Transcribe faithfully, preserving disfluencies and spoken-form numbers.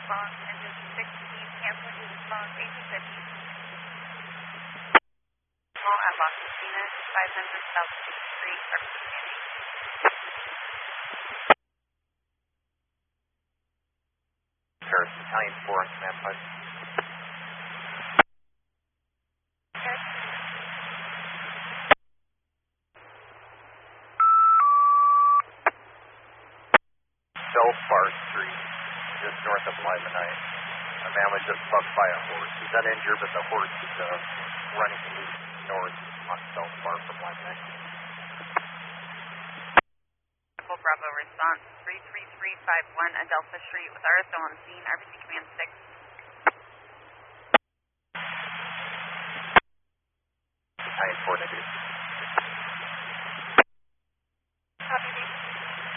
response, engine sixteen, cancel due response, eight fifty. Call at Las Casinas, five hundred South sixth Street, Arkansas. Paris, Italian four on command five. Belfar Street, just north of Limonite. A man was just bucked by a horse. He's not injured, but the horse is uh, running loose north on Belfar from Limonite. Bravo response three three three five one Adelpha Street with R S O on scene, R B C Command six.